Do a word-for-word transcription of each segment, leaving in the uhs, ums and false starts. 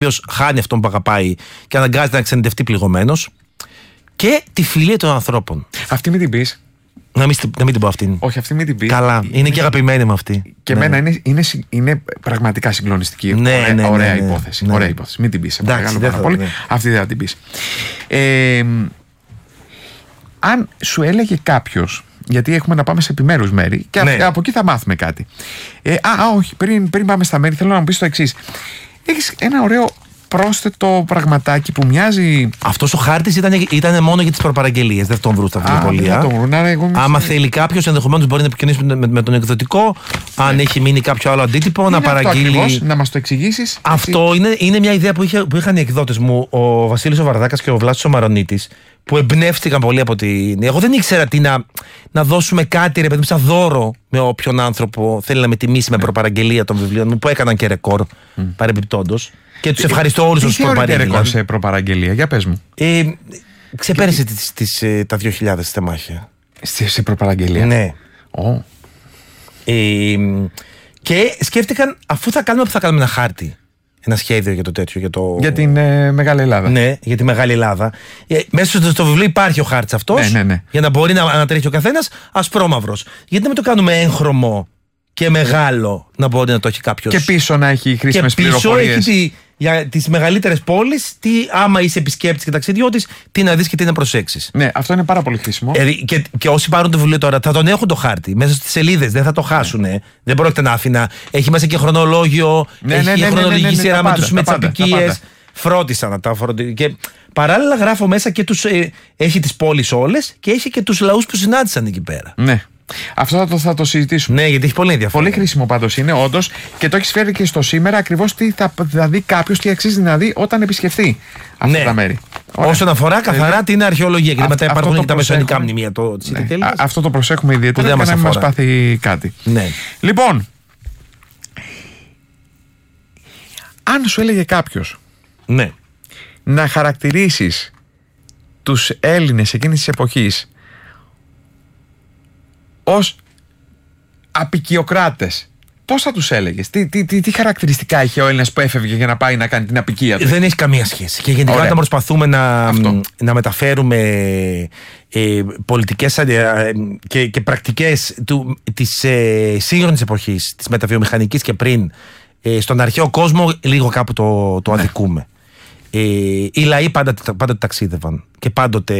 οποίος χάνει αυτόν που αγαπάει και αναγκάζεται να ξενιτευτεί πληγωμένος. Και τη φιλία των ανθρώπων. Αυτή μην την πεις. Να μην, να μην την πω αυτήν. Όχι, αυτή μην την πεις. Καλά, είναι, είναι και αγαπημένη με αυτή. Και ναι. εμένα είναι, είναι, είναι πραγματικά συγκλονιστική. Ναι, ωραία ναι, ωραία ναι, ναι, υπόθεση. ναι. Ωραία υπόθεση. Μην την πεις. Εντάξει, δεν θα, πολύ. ναι. Αυτή δεν θα την πεις. Ε, αν σου έλεγε κάποιος, γιατί έχουμε να πάμε σε επιμέρους μέρη και ναι. από εκεί θα μάθουμε κάτι. Ε, α, α, όχι, πριν, πριν πάμε στα μέρη, θέλω να μου πεις το εξής. Έχεις ένα ωραίο πρόσθετο πραγματάκι που μοιάζει. Αυτός ο χάρτης ήταν, ήταν μόνο για τις προπαραγγελίες. Δεν τον βρουν στα βιβλιοπωλεία. Άμα θέλει κάποιος, ενδεχομένως μπορεί να επικοινωνήσει με, με, με τον εκδοτικό. Ναι. Αν έχει μείνει κάποιο άλλο αντίτυπο, είναι να παραγγείλει. Ακριβώς, να μας το εξηγήσεις. Αυτό είναι, είναι μια ιδέα που, είχε, που είχαν οι εκδότες μου, ο Βασίλης ο Βαρδάκας και ο Βλάσης ο Μαρονίτης, που εμπνεύστηκαν πολύ από την. Εγώ δεν ήξερα τι να, να δώσουμε κάτι, ρε παιδί μου, σαν δώρο με όποιον άνθρωπο θέλει να με τιμήσει με προπαραγγελία των βιβλίων μου, που έκαναν και ρεκόρ mm. παρεμπιπτόντως. Και τους ευχαριστώ όλους όσους το παρήγγειλαν. Τι ρεκόρ σε προπαραγγελία, για πες μου. Ε, ξεπέρασε και... τις, τις, τα δύο χιλιάδες στεμάχια. Σε, σε προπαραγγελία. Ναι. Oh. Ε, και σκέφτηκαν, αφού θα κάνουμε, θα κάνουμε ένα χάρτη. Ένα σχέδιο για το τέτοιο. Για, το... για την ε, Μεγάλη Ελλάδα. Ναι, για τη Μεγάλη Ελλάδα. Ε, μέσα στο, στο βιβλίο υπάρχει ο χάρτης αυτός. Ναι, ναι, ναι. Για να μπορεί να ανατρέχει ο καθένας ασπρόμαυρος. Γιατί να μην το κάνουμε έγχρωμο και μεγάλο, να μπορεί να το έχει κάποιος. Και πίσω να έχει χρήσιμες πληροφορίες. Και πίσω έχει τη, για τις μεγαλύτερες πόλεις, τι, άμα είσαι επισκέπτης και ταξιδιώτης, τι να δεις και τι να προσέξεις. Ναι, αυτό είναι πάρα πολύ χρήσιμο. Ε, και, και όσοι πάρουν το βιβλίο τώρα θα τον έχουν το χάρτη μέσα στις σελίδες, δεν θα το χάσουν. Ναι. Δεν πρόκειται να άφηνα. Έχει μέσα και χρονολόγιο, ναι, έχει ναι, και ναι, χρονολογική ναι, ναι, ναι, σειρά με, τους, με τις απικίες. Φρόντισα να τα φροντίσω. Και παράλληλα γράφω μέσα και τους. Ε, έχει τις πόλεις όλες και έχει και τους λαούς που συνάντησαν εκεί πέρα. Ναι. Αυτό θα το, θα το συζητήσουμε. Ναι, γιατί έχει πολύ ενδιαφέρον. Πολύ χρήσιμο πάντως είναι, όντως, και το έχει φέρει και στο σήμερα ακριβώς τι θα, θα δει κάποιος, τι αξίζει να δει όταν επισκεφτεί αυτά ναι. τα μέρη. Ωραία. Όσον αφορά καθαρά ε, την αρχαιολογία. Γιατί μετά υπάρχουν και τα μεσαιωνικά μνημεία. Το, ναι. Α, αυτό το προσέχουμε ιδιαίτερα για να μην μας πάθει κάτι. Ναι. Λοιπόν, αν σου έλεγε κάποιος ναι. να χαρακτηρίσεις τους Έλληνες εκείνης της εποχής ως απικιοκράτες, πώς θα τους έλεγες, τι, τι, τι, τι χαρακτηριστικά είχε ο Έλληνας που έφευγε για να πάει να κάνει την απικία του? Δεν έχει καμία σχέση. Και γενικά όταν προσπαθούμε να, να μεταφέρουμε ε, πολιτικές ε, και, και πρακτικές του, της ε, σύγχρονης εποχής, της μεταβιομηχανικής και πριν, ε, στον αρχαίο κόσμο, λίγο κάπου το, το ναι. αδικούμε. Ε, οι λαοί πάντα, πάντα ταξίδευαν και πάντοτε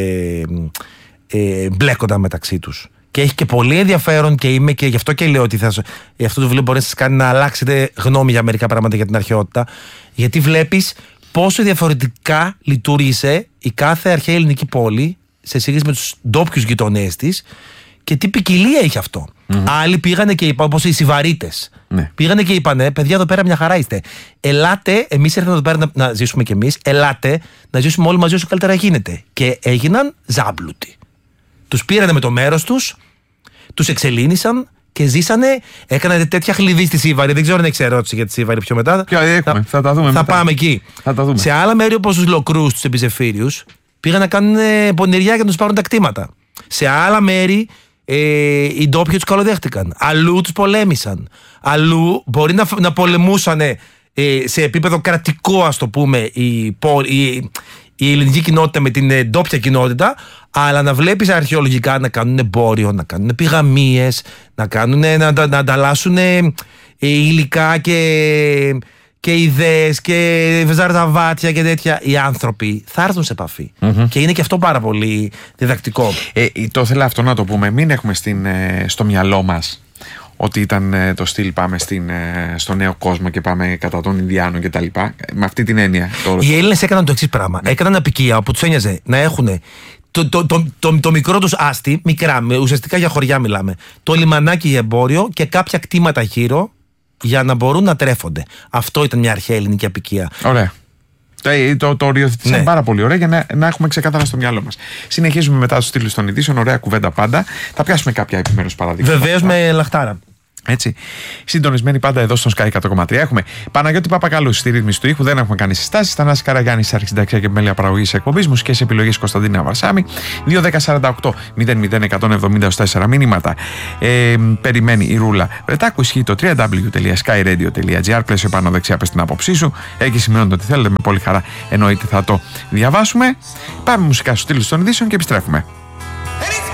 ε, μπλέκονταν μεταξύ τους. Και έχει και πολύ ενδιαφέρον και είμαι και γι' αυτό και λέω ότι θα, αυτό το βιβλίο μπορεί να σας κάνει να αλλάξετε γνώμη για μερικά πράγματα για την αρχαιότητα. Γιατί βλέπεις πόσο διαφορετικά λειτουργήσε η κάθε αρχαία ελληνική πόλη σε σύγκριση με τους ντόπιους γειτονές της και τι ποικιλία είχε αυτό. Mm-hmm. Άλλοι πήγανε και είπαν, όπως οι Σιβαρίτες. Ναι. Πήγανε και είπανε, παιδιά, εδώ πέρα μια χαρά είστε. Ελάτε, εμείς ήρθαμε εδώ πέρα να, να ζήσουμε κι εμείς. Ελάτε να ζήσουμε όλοι μαζί όσο καλύτερα γίνεται. Και έγιναν ζάμπλουτοι. Τους πήρανε με το μέρος τους, τους εξελίνησαν και ζήσανε. Έκαναν τέτοια χλειδί στη Σύβαρη. Δεν ξέρω αν έχει ερώτηση για τη Σύβαρη πιο μετά. Ποια έχουμε, θα, θα τα δούμε. Θα μετά. πάμε εκεί. Θα τα δούμε. Σε άλλα μέρη όπως τους Λοκρούς, τους Επιζεφύριους, πήγαν να κάνουν πονηριά για να τους πάρουν τα κτήματα. Σε άλλα μέρη ε, οι ντόπιοι τους καλοδέχτηκαν. Αλλού τους πολέμησαν. Αλλού μπορεί να, να πολεμούσαν ε, σε επίπεδο κρατικό, ας το πούμε, η, η, η ελληνική κοινότητα με την ντόπια κοινότητα, αλλά να βλέπεις αρχαιολογικά να κάνουν εμπόριο, να κάνουν πηγαμίες, να, κάνουν, να, να, να ανταλλάσσουν ε, υλικά και, και ιδέες και ζαρδαβάτια και τέτοια. Οι άνθρωποι θα έρθουν σε επαφή. Mm-hmm. Και είναι και αυτό πάρα πολύ διδακτικό. Ε, το θέλω αυτό να το πούμε. Μην έχουμε στην, στο μυαλό μας ότι ήταν το στυλ πάμε στην, στο νέο κόσμο και πάμε κατά των Ινδιάνων κτλ. Με αυτή την έννοια. Το... Οι Έλληνες έκαναν το εξής πράγμα. Ναι. Έκαναν απικία όπου τους ένοιαζε να έχουν το, το, το, το, το μικρό τους άστι, μικρά, ουσιαστικά για χωριά μιλάμε, το λιμανάκι για εμπόριο και κάποια κτήματα γύρω για να μπορούν να τρέφονται. Αυτό ήταν μια αρχαία ελληνική απικία. Ωραία. Το, το, το οριοθετήσαμε ναι. πάρα πολύ ωραία για να, να έχουμε ξεκάθαρα στο μυαλό μας. Συνεχίζουμε μετά στους τίτλους των ειδήσεων. Ωραία κουβέντα πάντα. Θα πιάσουμε κάποια επιμέρους παραδείγματα. Βεβαίως με λαχτάρα. Έτσι. Συντονισμένοι πάντα εδώ στον Sky εκατό κόμμα τρία. Έχουμε Παναγιώτη Παπακαλού στη ρύθμιση του ήχου, δεν έχουμε κάνει συστάσεις. Θανάση Καραγιάννη στη αρχισυνταξία και επιμέλεια παραγωγής εκπομπής. Μουσικές επιλογές Κωνσταντίνα Βαρσάμι. δύο δέκα σαράντα οκτώ μηδέν μηδέν εκατόν εβδομήντα τέσσερα μήνυματα. Ε, περιμένει η Ρούλα Βρετάκου. Ισχύει το double-u double-u double-u τελεία sky radio τελεία gr. Πλαίσιο πάνω δεξιά, πες την άποψή σου. Εκεί σημειώνετε ότι θέλετε, με πολύ χαρά εννοείται θα το διαβάσουμε. Πάμε μουσικά στους στήλους των ειδήσεων και επιστρέφουμε.